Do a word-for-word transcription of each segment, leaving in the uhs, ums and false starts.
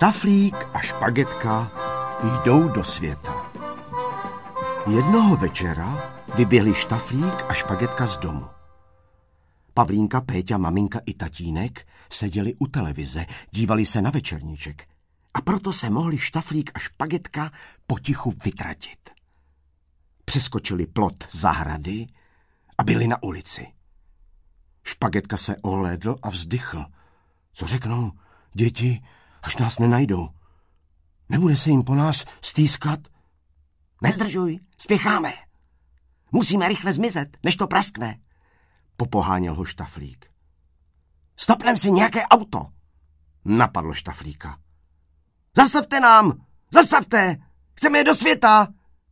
Štaflík a Špagetka jdou do světa. Jednoho večera vyběhli Štaflík a Špagetka z domu. Pavlínka, Péťa, maminka i tatínek seděli u televize, dívali se na večerníček. A proto se mohli Štaflík a Špagetka potichu vytratit. Přeskočili plot zahrady a byli na ulici. Špagetka se ohlédl a vzdychl. Co řeknou děti, až nás nenajdou? Nebude se jim po nás stýskat? Nezdržuj, spěcháme. Musíme rychle zmizet, než to praskne. Popoháněl ho Štaflík. Stopnem si nějaké auto. Napadlo Štaflíka. Zastavte nám! Zastavte! Chceme je do světa!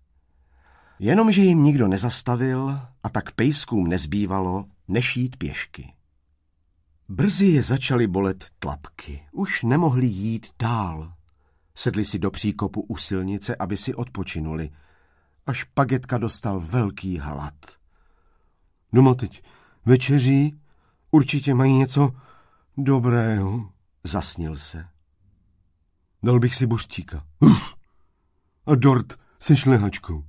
Jenomže jim nikdo nezastavil a tak pejskům nezbývalo, než jít pěšky. Brzy je začaly bolet tlapky. Už nemohli jít dál. Sedli si do příkopu u silnice, aby si odpočinuli. A Špagetka dostal velký hlad. Doma teď večeří, určitě mají něco dobrého, zasnil se. Dal bych si bořtíka. Uf, a dort se šlehačkou.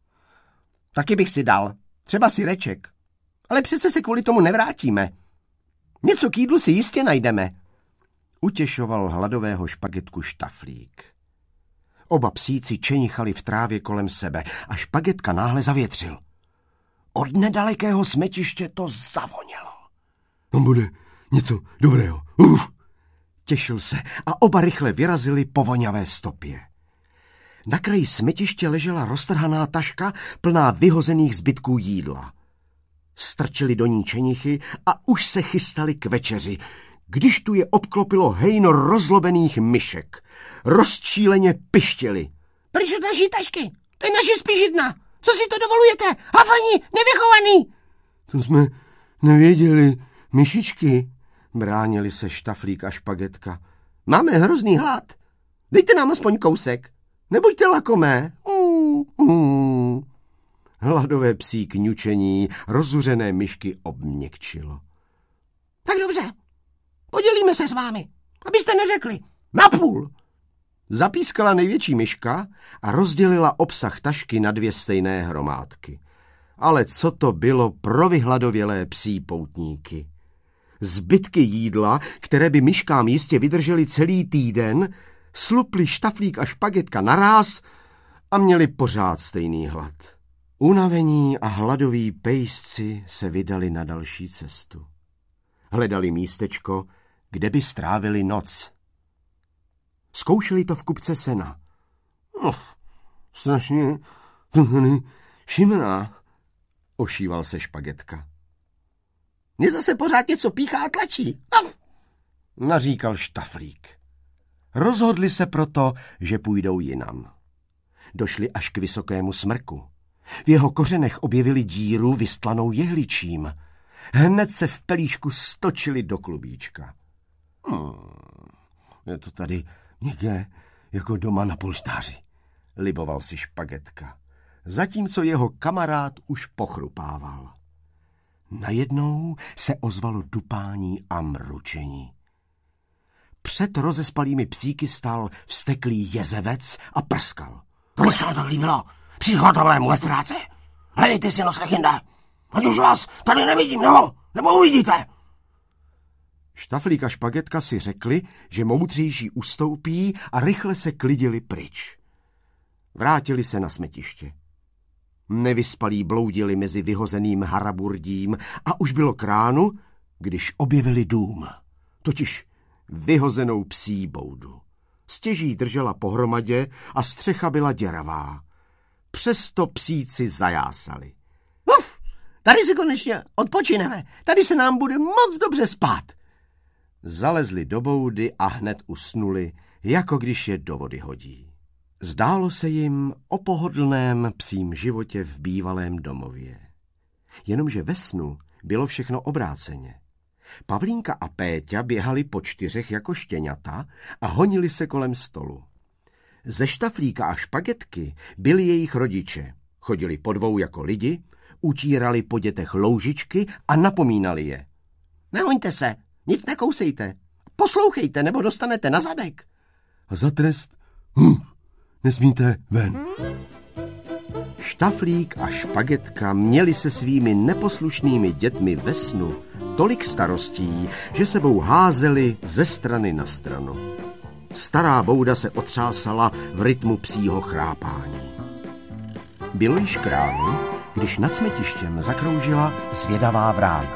Taky bych si dal, třeba syreček. Ale přece se kvůli tomu nevrátíme. Něco k jídlu si jistě najdeme. Utěšoval hladového Špagetku Štaflík. Oba psíci čenichali v trávě kolem sebe a Špagetka náhle zavětřil. Od nedalekého smetiště to zavonělo. Tam bude něco dobrého. Uf! Těšil se a oba rychle vyrazili po voňavé stopě. Na kraji smetiště ležela roztrhaná taška plná vyhozených zbytků jídla. Strčili do ní čenichy a už se chystali k večeři, když tu je obklopilo hejno rozlobených myšek. Rozčíleně pištěli. Pryč od naší tašky, to je naše spižidna. Co si to dovolujete? Hafani, nevychovaný! To jsme nevěděli, myšičky, bránili se Štaflík a Špagetka. Máme hrozný hlad. Dejte nám aspoň kousek. Nebuďte lakomé. Mm, mm. Hladové psí kňučení rozuřené myšky obměkčilo. Tak dobře, podělíme se s vámi, abyste neřekli. Napůl! Zapískala největší myška a rozdělila obsah tašky na dvě stejné hromádky. Ale co to bylo pro vyhladovělé psí poutníky? Zbytky jídla, které by myškám jistě vydržely celý týden, slupli Štaflík a Špagetka naráz a měli pořád stejný hlad. Unavení a hladoví pejsci se vydali na další cestu. Hledali místečko, kde by strávili noc. Zkoušeli to v kupce sena. Oh, strašně to tady šimrá, ošíval se Špagetka. Mně zase pořád něco píchá a tlačí. Af! Naříkal Štaflík. Rozhodli se proto, že půjdou jinam. Došli až k vysokému smrku. V jeho kořenech objevili díru vystlanou jehličím. Hned se v pelíšku stočili do klubíčka. Hmm, je to tady někde jako doma na polštáři, liboval si Špagetka, zatímco jeho kamarád už pochrupával. Najednou se ozvalo dupání a mručení. Před rozespalými psíky stál vzteklý jezevec a prskal. Komu se to líbilo? Příchodovému bez práce? Hledejte si nos legenda. Ať už vás tady nevidím, nebo, nebo uvidíte. Štaflík a Špagetka si řekli, že moudřejší ustoupí a rychle se klidili pryč. Vrátili se na smetiště. Nevyspalí bloudili mezi vyhozeným haraburdím a už bylo k ránu, když objevili dům. Totiž vyhozenou psí boudu. Stěží držela pohromadě a střecha byla děravá. Přesto psíci zajásali. Uf, tady si konečně odpočineme. Tady se nám bude moc dobře spát. Zalezli do boudy a hned usnuli, jako když je do vody hodí. Zdálo se jim o pohodlném psím životě v bývalém domově. Jenomže ve snu bylo všechno obráceně. Pavlínka a Péťa běhali po čtyřech jako štěňata a honili se kolem stolu. Ze Štaflíka a Špagetky byli jejich rodiče. Chodili po dvou jako lidi, utírali po dětech loužičky a napomínali je. Nehoňte se, nic nekousejte. Poslouchejte, nebo dostanete na zadek. a za trest hm, nesmíte ven. Štaflík a Špagetka měli se svými neposlušnými dětmi ve snu tolik starostí, že sebou házeli ze strany na stranu. Stará bouda se otřásala v rytmu psího chrápání. Bylo již k ránu, když nad smetištěm zakroužila zvědavá vrána.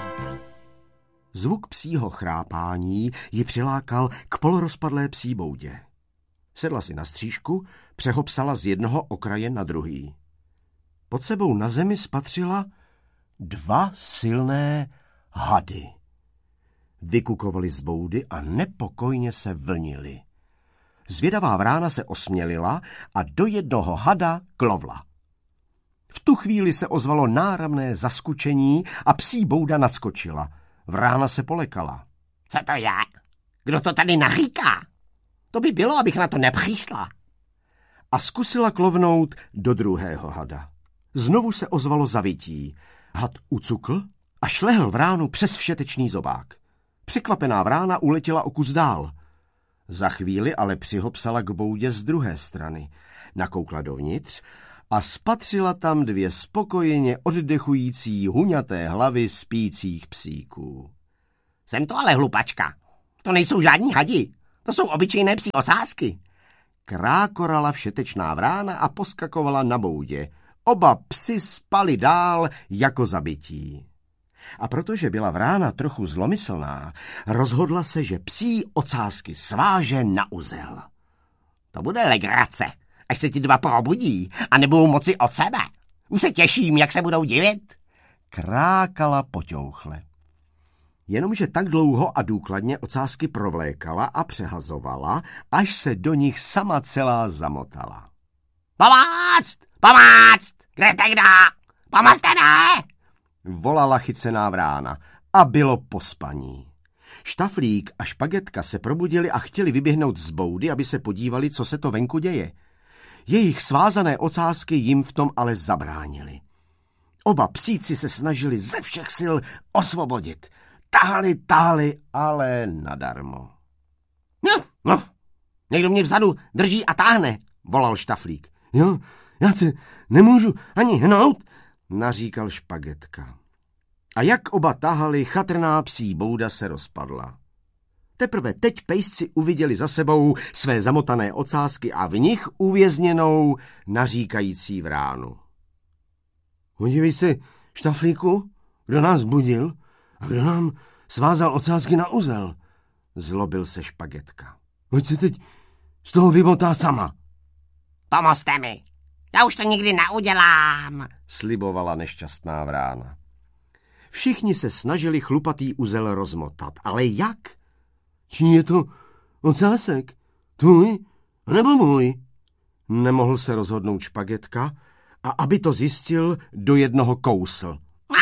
Zvuk psího chrápání ji přilákal k polorozpadlé psí boudě. Sedla si na střížku, přehopsala z jednoho okraje na druhý. Pod sebou na zemi spatřila dva silné hady. Vykukovali z boudy a nepokojně se vlnili. Zvědavá vrána se osmělila a do jednoho hada klovla. V tu chvíli se ozvalo náramné zaskučení a psí bouda nadskočila. Vrána se polekala. Co to je? Kdo to tady naříká? To by bylo, abych na to nepřišla. A zkusila klovnout do druhého hada. Znovu se ozvalo zavití. Had ucukl a šlehl vránu přes všetečný zobák. Překvapená vrána uletěla o kus dál. Za chvíli ale přihopsala k boudě z druhé strany. Nakoukla dovnitř a spatřila tam dvě spokojeně oddechující huňaté hlavy spících psíků. Jsem to ale hlupačka. To nejsou žádní hadi. To jsou obyčejné psí osázky. Krákorala všetečná vrána a poskakovala na boudě. Oba psi spali dál jako zabití. A protože byla vrána trochu zlomyslná, rozhodla se, že psí ocásky sváže na uzel. To bude legrace, až se ti dva probudí a nebudou moci od sebe. Už se těším, jak se budou divit. Krákala poťouchle. Jenomže tak dlouho a důkladně ocásky provlékala a přehazovala, až se do nich sama celá zamotala. Pomoct! Pomoct! Kde jste kdo? Pomozte ne! Volala chycená vrána a bylo po spaní. Štaflík a Špagetka se probudili a chtěli vyběhnout z boudy, aby se podívali, co se to venku děje. Jejich svázané ocásky jim v tom ale zabránili. Oba psíci se snažili ze všech sil osvobodit. Tahali, tahali, ale nadarmo. No, no, někdo mě vzadu drží a táhne, volal Štaflík. Jo, já se nemůžu ani hnout, naříkal Špagetka. A jak oba tahali, chatrná psí bouda se rozpadla. Teprve teď pejsci uviděli za sebou své zamotané ocásky a v nich uvězněnou naříkající vránu. Podívej se, Štaflíku, kdo nás budil a kdo nám svázal ocásky na uzel, zlobil se Špagetka. Hoď se teď z toho vymotá sama. Pomozte mi, já už to nikdy neudělám, slibovala nešťastná vrána. Všichni se snažili chlupatý uzel rozmotat, ale jak? Či je to ocásek? Tvůj nebo můj? Nemohl se rozhodnout Špagetka a aby to zjistil, do jednoho kousl.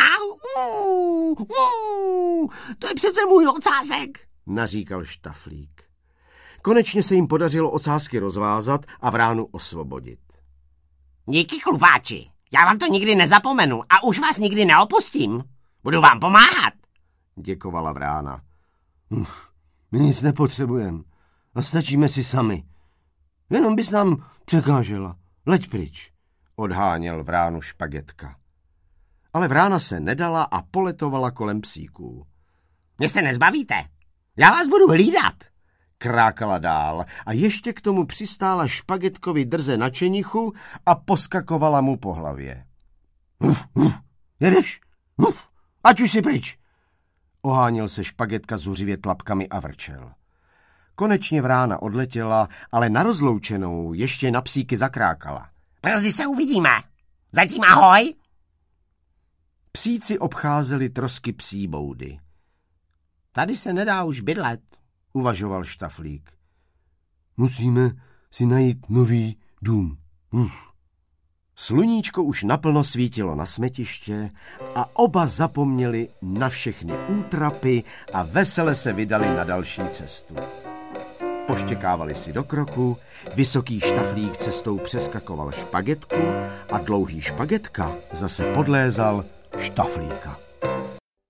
To je přece můj ocásek, naříkal Štaflík. Konečně se jim podařilo ocásky rozvázat a vránu osvobodit. Díky, chlupáči, já vám to nikdy nezapomenu a už vás nikdy neopustím. Budu vám pomáhat, děkovala vrána. Hm, my nic nepotřebujeme a stačíme si sami. Jenom bys nám překážela. Leď pryč, odháněl vránu Špagetka. Ale vrána se nedala a poletovala kolem psíků. Mě se nezbavíte, já vás budu hlídat, krákala dál a ještě k tomu přistála Špagetkovi drze na čenichu a poskakovala mu po hlavě. Uf, uf, jedeš? Uf, ať už si pryč, oháněl se Špagetka zuřivě tlapkami a vrčel. Konečně vrána odletěla, ale na rozloučenou ještě na psíky zakrákala. Brzy se uvidíme, zatím ahoj. Psíci obcházeli trosky psí boudy. Tady se nedá už bydlet, uvažoval Štaflík. Musíme si najít nový dům. Hm. Sluníčko už naplno svítilo na smetiště a oba zapomněli na všechny útrapy a vesele se vydali na další cestu. Poštěkávali si do kroku, vysoký Štaflík cestou přeskakoval Špagetku a dlouhý Špagetka zase podlézal Štaflíka.